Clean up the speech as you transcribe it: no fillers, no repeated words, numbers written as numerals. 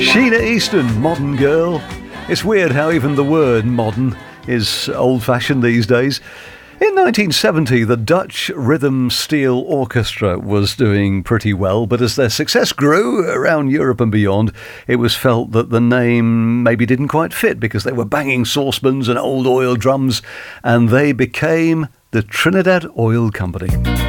Sheena Easton, Modern Girl. It's weird how even the word modern is old-fashioned these days. In 1970, the Dutch Rhythm Steel Orchestra was doing pretty well, but as their success grew around Europe and beyond, it was felt that the name maybe didn't quite fit because they were banging saucepans and old oil drums, and they became the Trinidad Oil Company.